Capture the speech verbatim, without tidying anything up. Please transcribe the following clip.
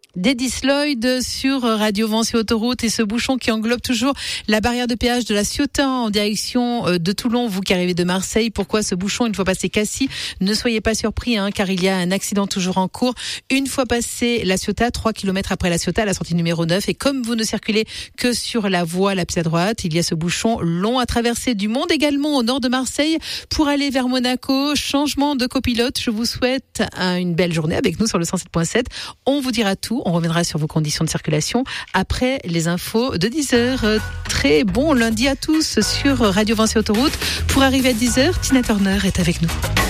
d'Edith Lloyd sur Radio Vinci Autoroute et ce bouchon qui englobe toujours la barrière de péage de la Ciotat en direction de Toulon, vous qui arrivez de Marseille. Pourquoi ce bouchon une fois passé Cassis? Ne soyez pas surpris hein, car il y a un accident toujours en cours. Une fois passé la Ciotat, trois kilomètres après la Ciotat, la sortie numéro neuf, et comme vous ne circulez que sur la voie la plus à droite, il y a ce bouchon long à traverser du monde également au nord de Marseille pour aller vers Monaco. Changement de copilote, je vous souhaite une belle journée avec nous sur le cent sept point sept. On vous dira tout. On reviendra sur vos conditions de circulation après les infos de dix heures. Très bon lundi à tous sur Radio Vinci Autoroute. Pour arriver à dix heures, Tina Turner est avec nous.